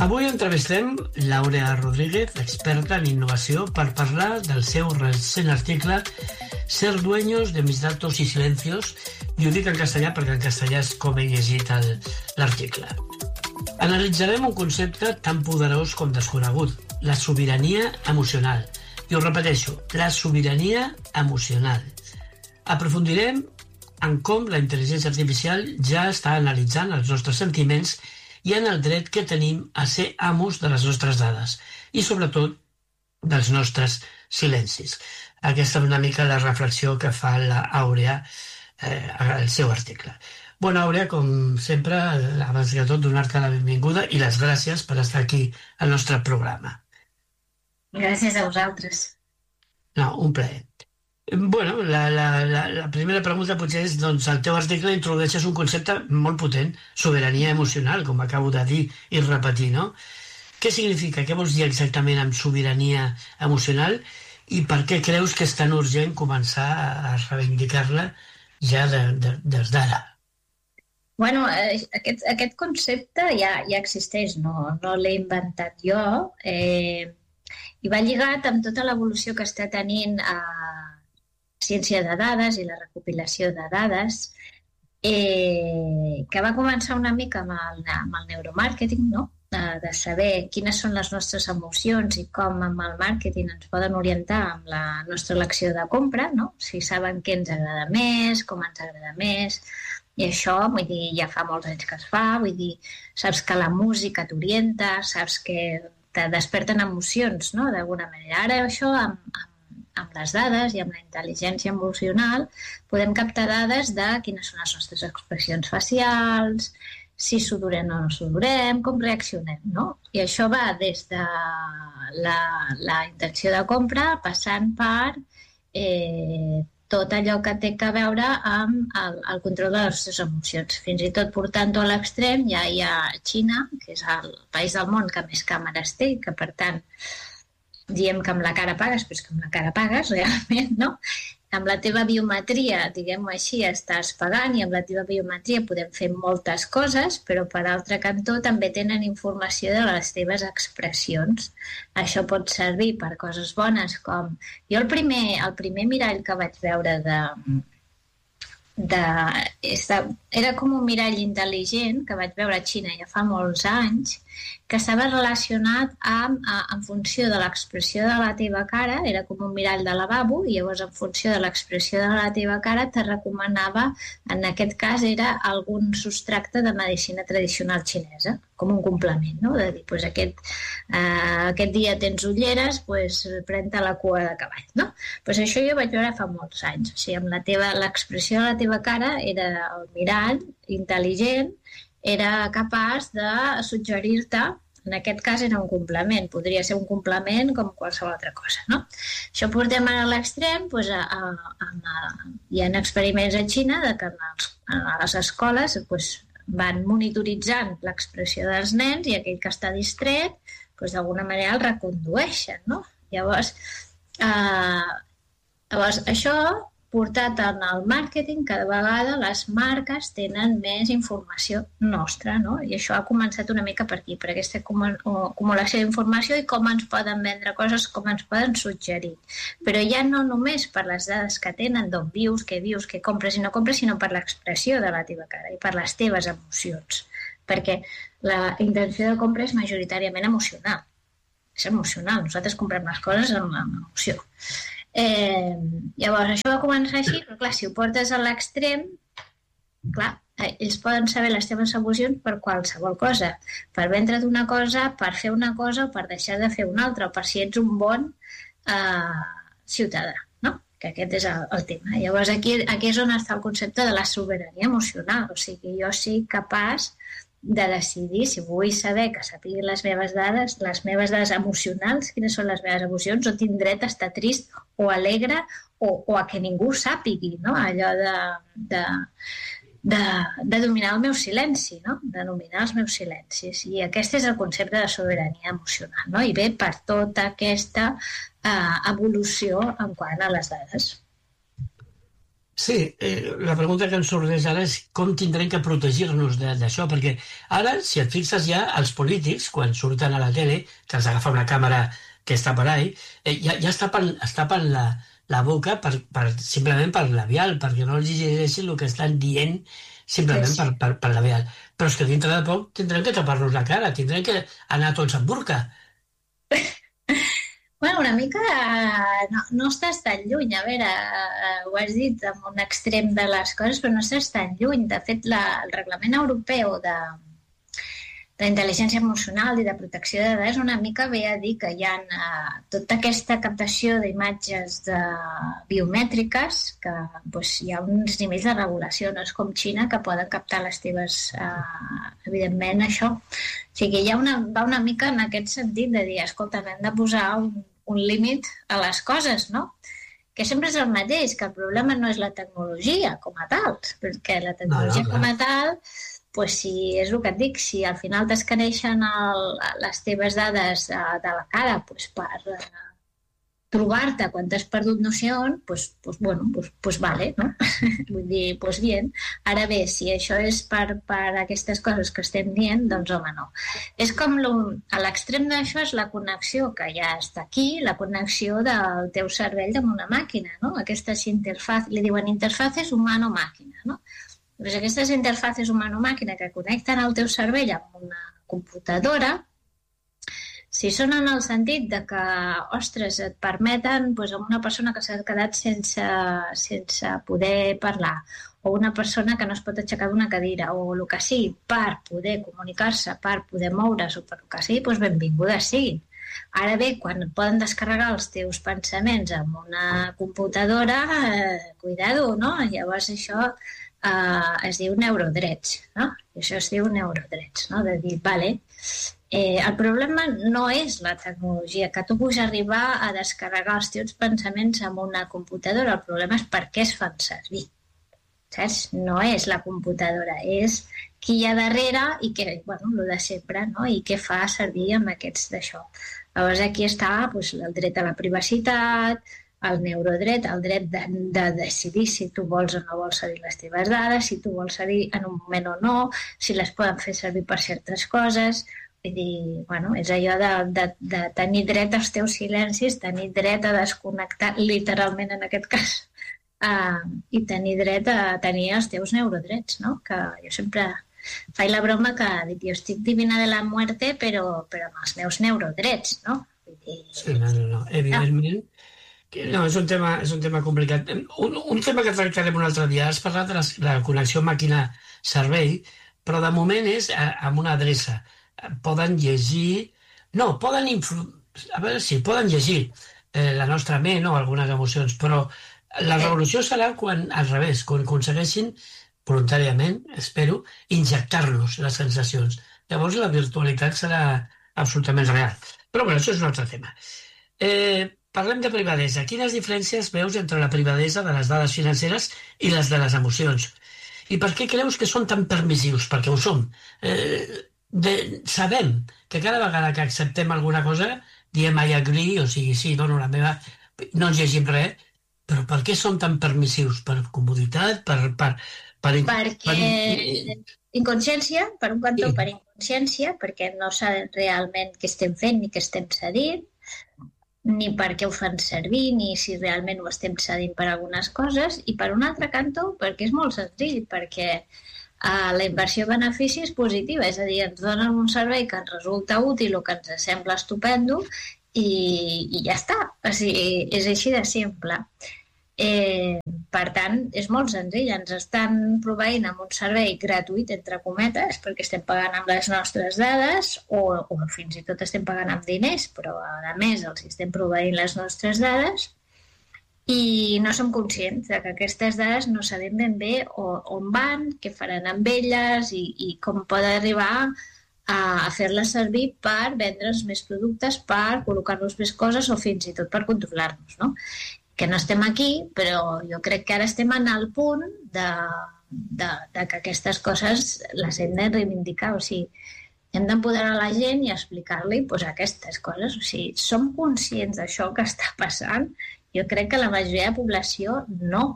Avui entrevistem L'Àurea Rodríguez, experta en innovació, per parlar del seu recent article Ser dueños de mis datos y silencios, i ho dic en castellà perquè en castellà és com he llegit l'article. Analitzarem un concepte tan poderós com desconegut, la sobirania emocional. I ho repeteixo, la sobirania emocional. Aprofundirem en com la intel·ligència artificial ja està analitzant els nostres sentiments i en el dret que tenim a ser amos de les nostres dades i, sobretot, dels nostres silencis. Aquesta és una mica la reflexió que fa l'Àurea al seu article. Bueno, Àurea, com sempre, abans de tot, donar-te la benvinguda i les gràcies per estar aquí al nostre programa. Gràcies a vosaltres. No, un plaer. Bueno, la primera pregunta potser és, doncs, el teu article introdueixes un concepte molt potent, sobirania emocional, com acabo de dir i repetir, no? Què significa? Què vols dir exactament amb sobirania emocional i per què creus que és tan urgent començar a reivindicar-la ja des d'ara? Bueno, aquest concepte ja existeix, no l'he inventat jo, i va lligat amb tota l'evolució que està tenint ciència de dades i la recopilació de dades, que va començar una mica amb el neuromàrqueting, no? De saber quines són les nostres emocions i com amb el màrqueting ens poden orientar amb la nostra elecció de compra, no? Si saben què ens agrada més, com ens agrada més, i això, vull dir, ja fa molts anys que es fa, vull dir, saps que la música t'orienta, saps que te desperten emocions, no?, d'alguna manera. Ara això, amb les dades i amb la intel·ligència emocional, podem captar dades de quines són les nostres expressions facials, si sudorem o no sudorem, com reaccionem, no? I això va des de la intenció de compra passant per tot allò que té a veure amb el control de les nostres emocions. Fins i tot portant-ho a l'extrem, ja hi ha Xina, que és el país del món que més càmeres té, que per tant diem que amb la cara pagues, però és que amb la cara pagues realment, no? Amb la teva biometria, diguem-ho així, estàs pagant i amb la teva biometria podem fer moltes coses, però per altre cantó també tenen informació de les teves expressions. Això pot servir per coses bones com... Jo el primer mirall que vaig veure era com un mirall intel·ligent que vaig veure a Xina ja fa molts anys, que estava relacionat en funció de l'expressió de la teva cara, era com un mirall de lavabo, i llavors en funció de l'expressió de la teva cara te recomanava, en aquest cas era algun substracte de medicina tradicional xinesa, com un complement, no? De dir, doncs aquest dia tens ulleres, doncs pren-te la cua de cavall, no? Doncs això jo vaig veure fa molts anys, o sigui, amb l'expressió de la teva cara era el mirall intel·ligent, era capaç de suggerir-te, en aquest cas era un complement, podria ser un complement com qualsevol altra cosa, no? Això portem a l'extrem, doncs, hi ha experiments a Xina de que a les escoles van monitoritzant l'expressió dels nens i aquell que està distret, d'alguna manera el recondueixen, no? Llavors, això portat al màrqueting, cada vegada les marques tenen més informació nostra, no? I això ha començat una mica per aquí, per aquesta acumulació d'informació i com ens poden vendre coses, com ens poden suggerir. Però ja no només per les dades que tenen, d'on vius, què compres i no compres, sinó per l'expressió de la teva cara i per les teves emocions. Perquè la intenció de compra és majoritàriament emocional. És emocional, nosaltres comprem les coses amb emoció. Llavors això va començar així, però clar, si ho portes a l'extrem, clar, ells poden saber les teves emocions per qualsevol cosa, per vendre't una cosa, per fer una cosa o per deixar de fer una altra, o per si ets un bon ciutadà, no? Que aquest és el tema. Llavors aquí és on està el concepte de la sobirania emocional, o sigui, jo sigui capaç de decidir, si vull saber que sapiguin les meves dades emocionals, quines són les meves emocions, o tinc dret a estar trist o alegre o a que ningú sàpigui, no? Allò de dominar el meu silenci, no? De dominar els meus silencis. I aquest és el concepte de sobirania emocional, no? I ve per tota aquesta evolució en quant a les dades. Sí, la pregunta que ens sorgeix ara és com tindrem que protegir-nos d'això, perquè ara, si et fixes ja, els polítics, quan surten a la tele, que els agafa una càmera que està per ahí, ja es tapen la boca simplement per labial, perquè no els llegeixin el que estan dient simplement Sí. per labial. Però és que dintre de poc tindrem que tapar-nos la cara, tindrem que anar tots amb burca. Bueno, una mica no estàs tan lluny. A veure, ho has dit amb un extrem de les coses, però no estàs tan lluny. De fet, el Reglament Europeu d'intel·ligència emocional i de protecció de dades una mica ve a dir que hi ha tota aquesta captació d'imatges biomètriques que doncs, hi ha uns nivells de regulació, no és com Xina que poden captar les teves, evidentment, això. O sigui, va una mica en aquest sentit de dir, escolta, hem de posar un límit a les coses, no? Que sempre és el mateix, que el problema no és la tecnologia com a tal, perquè la tecnologia com a tal, pues si és el que et dic, si al final t'escaneixen les teves dades de la cara pues per trobar-te quan t'has perdut no sé on, pues vale, no? Vull dir, pues bien. Ara bé, si això és per aquestes coses que estem dient, doncs home, no. És com a l'extrem d'això és la connexió que ja està aquí, la connexió del teu cervell amb una màquina, no? Aquestes interfaces, li diuen interfaces humano-màquina, no? Doncs aquestes interfaces humano-màquina que connecten el teu cervell amb una computadora, si són en el sentit de que, ostres, et permeten doncs, amb una persona que s'ha quedat sense poder parlar, o una persona que no es pot aixecar d'una cadira, o el que sigui, per poder comunicar-se, per poder moure's, o per el que sigui, doncs benvingudes siguin. Ara bé, quan poden descarregar els teus pensaments amb una computadora, cuidado, no? Llavors això es diu neurodrets, no? I això es diu neurodrets, no? De dir, vale, el problema no és la tecnologia, que tu puguis arribar a descarregar els teus pensaments amb una computadora, el problema és per què es fan servir, saps? No és la computadora, és qui hi ha darrere i que, bueno, el de sempre, no? I què fa servir amb aquests d'això. Llavors aquí està doncs, el dret a la privacitat, el neurodret, el dret de decidir si tu vols o no vols cedir les teves dades, si tu vols cedir en un moment o no, si les poden fer servir per certes coses. Vull dir, bueno, és allò de tenir dret als teus silencis, tenir dret a desconnectar, literalment en aquest cas, i tenir dret a tenir els teus neurodrets, no? Que jo sempre faig la broma que dic, jo estic divina de la muerte, però amb els meus neurodrets, no? Vull dir, Sí, no, evidentment. No, és un tema complicat. Un tema que tractarem un altre dia. Has parlat de la connexió màquina-cervell, però de moment és amb una adreça. Poden llegir... No, a veure si poden llegir la nostra ment o algunes emocions, però la revolució serà quan, al revés, quan aconsegueixin voluntàriament, espero, injectar-nos les sensacions. Llavors la virtualitat serà absolutament real. Però bueno, això és un altre tema. Parlem de privadesa. Quines diferències veus entre la privadesa de les dades financeres i les de les emocions? I per què creus que són tan permissius? Perquè ho som. Sabem que cada vegada que acceptem alguna cosa diem I agree, o sigui, sí, dono la meva... No ens llegim res, però per què som tan permissius? Per comoditat? Perquè inconsciència, per un cantó, Sí. per inconsciència, perquè no saben realment què estem fent ni què estem cedint, ni per què ho fan servir, ni si realment ho estem cedint per algunes coses, i per un altre cantó, perquè és molt senzill, perquè la inversió-benefici és positiva, és a dir, ens donen un servei que ens resulta útil o que ens sembla estupendo i ja està. O sigui, és així de simple. Per tant, és molt senzill. Ens estan proveint amb un servei gratuït, entre cometes, perquè estem pagant amb les nostres dades o fins i tot estem pagant amb diners, però a més els estem proveint les nostres dades i no som conscients de que aquestes dades no sabem ben bé on van, què faran amb elles i com poden arribar a fer-les servir per vendre's més productes, per col·locar-nos més coses o fins i tot per controlar-nos, no? Que no estem aquí, però jo crec que ara estem en el punt de que aquestes coses les hem de reivindicar, o sigui, hem d'empoderar la gent i explicar-li doncs, aquestes coses, o sigui, som conscients d'això que està passant? Jo crec que la majoria de la població no.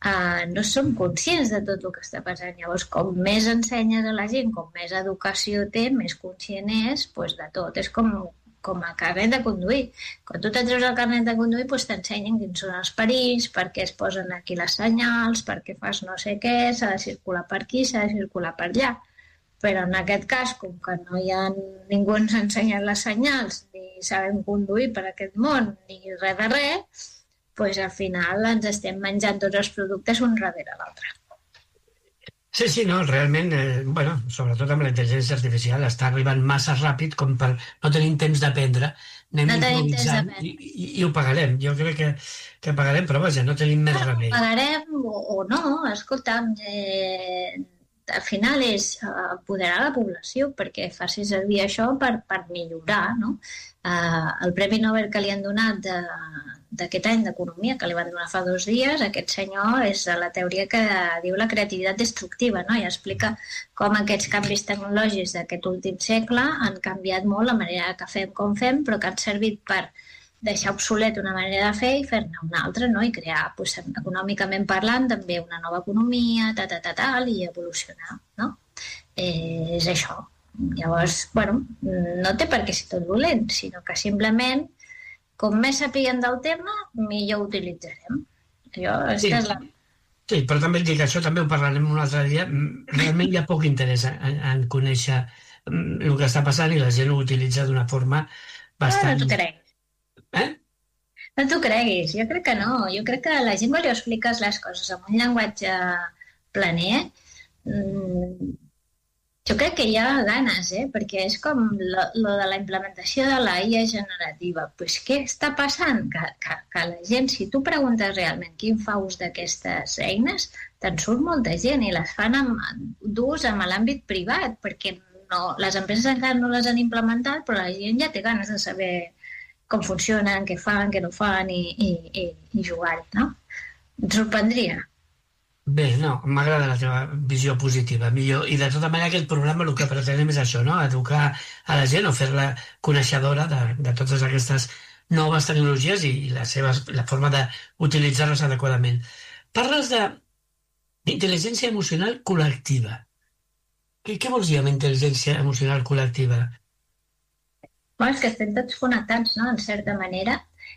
no som conscients de tot el que està passant. Llavors, com més ensenyes a la gent, com més educació té, més conscient és de tot. És com el carnet de conduir. Quan tu te'n treus el carnet de conduir, t'ensenyen quins són els perills, per què es posen aquí les senyals, per què fas no sé què, s'ha de circular per aquí, s'ha de circular per allà. Però en aquest cas, com que ningú ens ha ensenyat les senyals, ni sabem conduir per aquest món, ni res de res, al final ens estem menjant tots els productes un darrere l'altre. Sí, no, realment, sobretot amb la intel·ligència artificial, està arribant massa ràpid com per no tenir temps d'aprendre. Anem improvisant i ho pagarem. Jo crec que pagarem, però vaja, no tenim més remei. Pagarem o no, escolta'm, al final és apoderar la població perquè faci servir això per millorar, no? El Premi Nobel que li han donat d'aquest any d'Economia, que li van donar fa 2 dies, aquest senyor és de la teoria que diu la creativitat destructiva, no? I explica com aquests canvis tecnològics d'aquest últim segle han canviat molt la manera que fem com fem, però que han servit per deixar obsolet una manera de fer i fer-ne una altra, no? I crear, econòmicament parlant, també una nova economia, i evolucionar, no? És això. Llavors, no té per què ser tot dolent, sinó que simplement, com més sapiguem del tema, millor ho utilitzarem. Sí, però també et dic, això també ho parlarem un altre dia. Realment hi ha poc interès en conèixer el que està passant i la gent ho utilitza d'una forma bastant... No t'ho creguis. No t'ho creguis, jo crec que no. Jo crec que la gent, quan li expliques les coses amb un llenguatge planer, jo crec que hi ha ganes, perquè és com lo de la implementació de la IA generativa. Què està passant? Que la gent, si tu preguntes realment quin fa ús d'aquestes eines, te'n surt molta gent i les fan d'ús en l'àmbit privat, perquè les empreses encara no les han implementat, però la gent ja té ganes de saber com funcionen, què fan, què no fan i jugar-hi, no? Et sorprendria. Bé, no, m'agrada la teva visió positiva, millor. I de tota manera aquest programa el que pretenem és això, no? Educar a la gent o fer-la coneixedora de totes aquestes noves tecnologies i la forma d'utilitzar-les adequadament. Parles d'intel·ligència emocional col·lectiva. Què vols dir amb intel·ligència emocional col·lectiva? És que estem tots connectats, no?, en certa manera,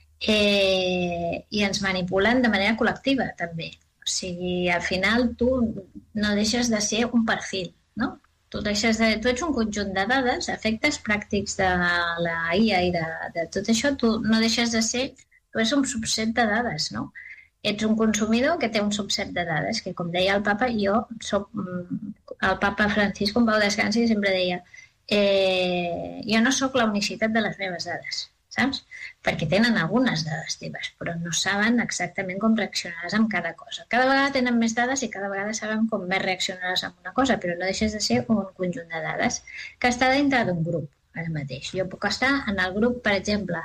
i ens manipulen de manera col·lectiva, també. O sigui, al final tu no deixes de ser un perfil, no? Tu ets un conjunt de dades, efectes pràctics de la IA i de tot això, tu no deixes de ser, tu ets un subset de dades, no? Ets un consumidor que té un subset de dades, que com deia el papa, el papa Francisco en pau descansi sempre deia jo no sóc la unicitat de les meves dades, saps? Perquè tenen algunes dades teves, però no saben exactament com reaccionaràs amb cada cosa. Cada vegada tenen més dades i cada vegada saben com més reaccionaràs amb una cosa, però no deixes de ser un conjunt de dades que està dintre d'un grup, ara mateix. Jo puc estar en el grup, per exemple,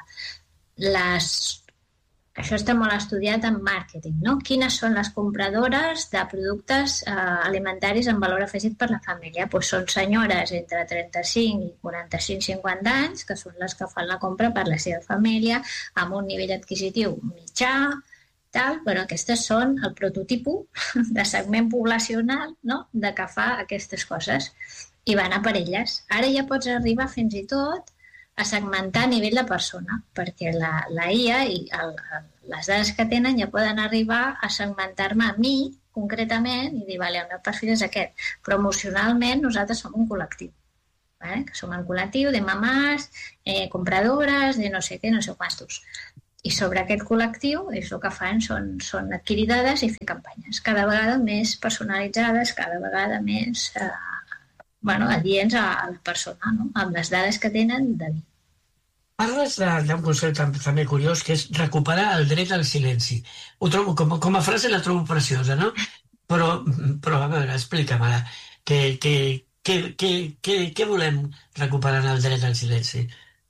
això està molt estudiat en màrqueting, no? Quines són les compradores de productes alimentaris amb valor afegit per la família? Són senyores entre 35 i 45-50 anys, que són les que fan la compra per la seva família, amb un nivell adquisitiu mitjà, però aquestes són el prototipus de segment poblacional, no?, de que fa aquestes coses, i van a per elles. Ara ja pots arribar fins i tot a segmentar a nivell de persona, perquè la IA i les dades que tenen ja poden arribar a segmentar-me a mi concretament i dir, vale, el meu perfil és aquest, però emocionalment nosaltres som un col·lectiu, que som un col·lectiu de mamàs, compradores, de no sé què, no sé quantos. I sobre aquest col·lectiu és el que fan són adquirir dades i fer campanyes, cada vegada més personalitzades, cada vegada més adients a la persona, no?, amb les dades que tenen de mi. Parles d'un concepte també curiós, que és recuperar el dret al silenci. Ho trobo, com a frase la trobo preciosa, no? Però a veure, explica'm ara, què volem recuperar el dret al silenci?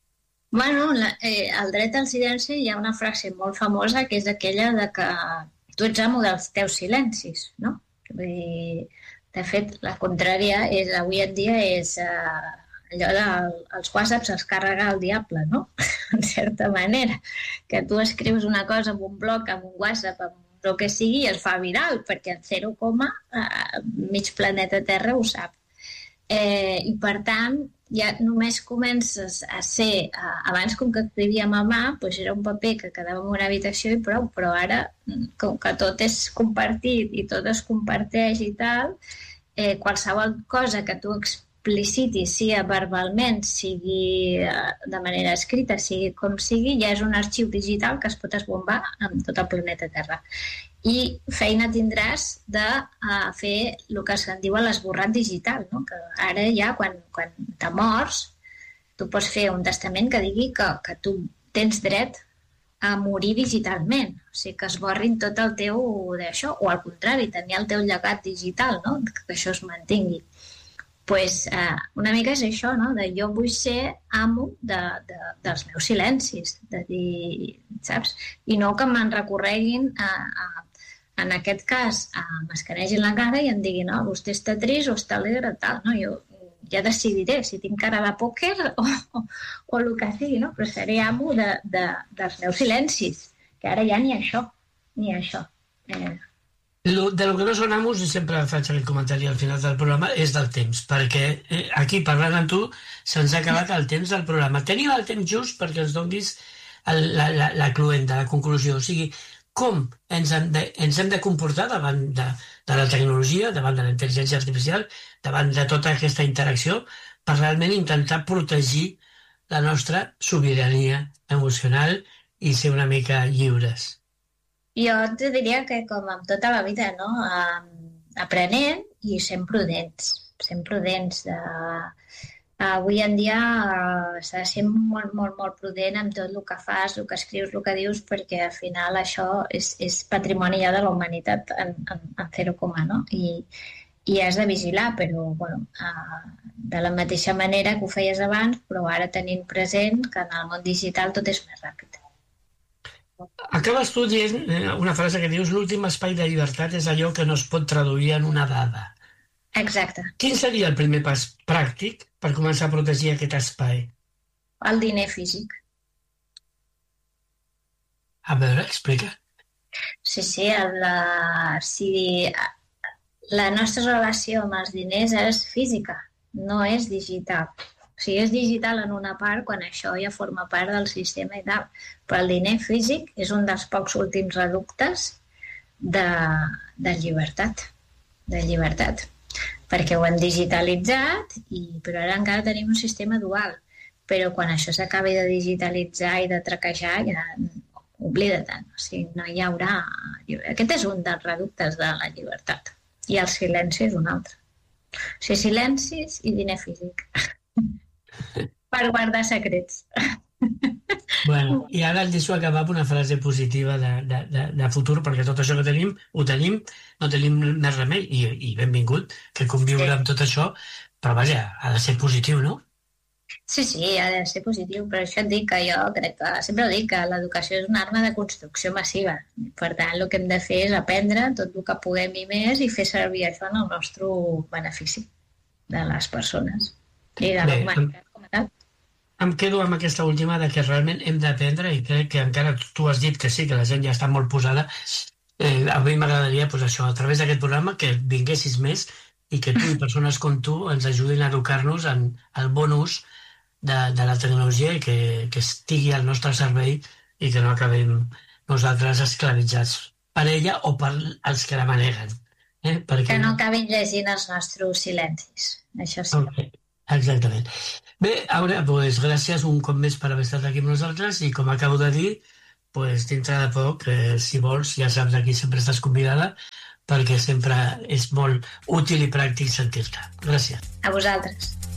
El dret al silenci, hi ha una frase molt famosa que és aquella de que tu ets amo dels teus silencis, no? Vull dir, de fet, la contrària avui en dia és allò dels whatsapps els carrega el diable, no? En certa manera. Que tu escrius una cosa en un blog, en un whatsapp, en un o que sigui, es fa viral, perquè en 0, mig planeta Terra ho sap. I per tant, ja només comences a ser... abans, com que escrivíem a mà, doncs era un paper que quedava en una habitació i prou, però ara, com que tot és compartit i tot es comparteix i tal, qualsevol cosa que tu explicitis, sigui verbalment, sigui de manera escrita, sigui com sigui, ja és un arxiu digital que es pot esbombar amb tot el planeta Terra. I feina tindràs de fer el que se'n diu l'esborrat digital, no? Que ara ja, quan te mors, tu pots fer un testament que digui que tu tens dret a morir digitalment, o sigui, que esborrin tot el teu d'això, o al contrari, tenir el teu llegat digital, no? Que això es mantingui. Pues, una mica és això, no? De jo vull ser amo dels meus silencis, de dir, saps? I no que me'n recorreguin en aquest cas, m'escanegin la cara i em diguin, no, vostè està trist o està alegre, tal, no? Jo ja decidiré si tinc cara de pòquer o el que sigui, no? Però seré amo dels meus silencis, que ara ja ni això. De lo que no són amos, i sempre faig aquest comentari al final del programa, és del temps, perquè aquí, parlant amb tu, se'ns ha acabat el temps del programa. Tenim el temps just perquè ens donis la cluenda, la conclusió, o sigui, com ens hem de comportar davant de la tecnologia, davant de la intel·ligència artificial, davant de tota aquesta interacció, per realment intentar protegir la nostra sobirania emocional i ser una mica lliures. Jo et diria que, com amb tota la vida, no? Aprenent i sent prudents. Avui en dia s'ha de ser molt, molt, molt prudent amb tot el que fas, el que escrius, el que dius, perquè al final això és patrimoni ja de la humanitat en 0, no? I has de vigilar, però bueno, de la mateixa manera que ho feies abans, però ara tenint present que en el món digital tot és més ràpid. Acabes tu dient una frase que dius: l'últim espai de llibertat és allò que no es pot traduir en una dada. Exacte. Quin seria el primer pas pràctic per començar a protegir aquest espai? El diner físic. A veure, explica. Sí, la nostra relació amb els diners és física, no és digital. O sigui, és digital en una part quan això ja forma part del sistema i tal, però el diner físic és un dels pocs últims reductes de llibertat, perquè ho hem digitalitzat, però ara encara tenim un sistema dual. Però quan això s'acabi de digitalitzar i de traquejar, ja oblida-te'n. O sigui, no hi haurà... Aquest és un dels reductes de la llibertat. I el silenci és un altre. O sigui, silencis i diner físic. Per guardar secrets. Bueno, i ara el deixo acabar amb una frase positiva de futur, perquè tot això que tenim, ho tenim, no tenim més remei, i benvingut, que conviure amb tot això, però vaja, ha de ser positiu, no? Sí, ha de ser positiu, però això et dic que jo crec que, sempre ho dic, que l'educació és una arma de construcció massiva. Per tant, el que hem de fer és aprendre tot el que puguem i més i fer servir això en el nostre benefici de les persones i de la humanitat com a tal. Em quedo amb aquesta última de que realment hem d'aprendre, i crec que encara tu has dit que sí, que la gent ja està molt posada. A mi m'agradaria, això, a través d'aquest programa, que vinguessis més i que tu i persones com tu ens ajudin a educar-nos en el bon ús de la tecnologia i que estigui al nostre servei i que no acabem nosaltres esclavitzats per ella o per els que la maneguen. Que no acabin llegint els nostres silencis, això sí. Okay. Exactament. Bé, Aura, gràcies un cop més per haver estat aquí amb nosaltres i, com acabo de dir, dintre de poc, si vols, ja saps, aquí sempre estàs convidada, perquè sempre és molt útil i pràctic sentir-te. Gràcies. A vosaltres.